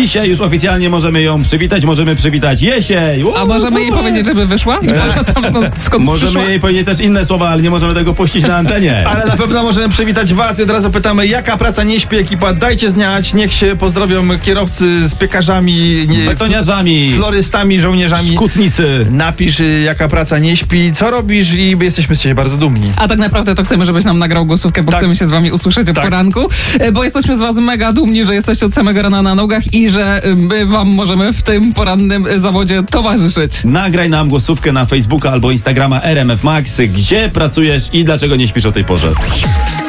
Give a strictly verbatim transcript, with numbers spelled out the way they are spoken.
Dzisiaj już oficjalnie możemy ją przywitać, możemy przywitać Jesień. Uuu, A możemy super. jej powiedzieć, żeby wyszła? I może tam skąd, skąd Możemy przyszła? jej powiedzieć też inne słowa, ale nie możemy tego puścić na antenie. Ale na pewno możemy przywitać was i od razu pytamy, jaka praca nie śpi ekipa? Dajcie znać, niech się pozdrowią kierowcy z piekarzami, nie, Betoniarzami, florystami, żołnierzami. szkutnicy. Napisz, y, jaka praca nie śpi, co robisz i my jesteśmy z ciebie bardzo dumni. A tak naprawdę to chcemy, żebyś nam nagrał głosówkę, bo Tak. chcemy się z wami usłyszeć o Tak. poranku, e, bo jesteśmy z was mega dumni, że jesteście od samego rana na nogach i że e, my wam możemy w tym porannym e, zawodzie towarzyszyć. Nagraj nam głosówkę na Facebooka albo Instagrama R M F Max, gdzie pracujesz i dlaczego nie śpisz o tej porze.